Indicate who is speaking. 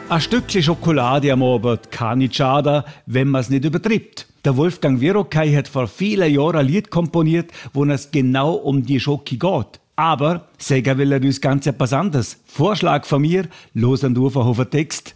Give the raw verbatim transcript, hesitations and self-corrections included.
Speaker 1: Ein Stückchen Schokolade am Abend kann nicht schaden, wenn man es nicht übertreibt. Der Wolfgang Wirokai hat vor vielen Jahren ein Lied komponiert, wo es genau um die Schoki geht. Aber sagen will er uns ganz etwas anderes. Vorschlag von mir, los an den Uferhofer Text.